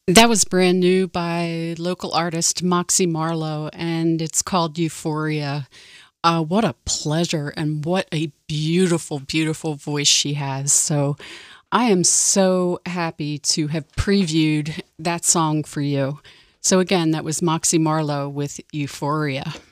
That was brand new by local artist Moxie Marlowe, and it's called Euphoria. What a pleasure, and what a beautiful, beautiful voice she has. So I am so happy to have previewed that song for you. So again, that was Moxie Marlowe with Euphoria.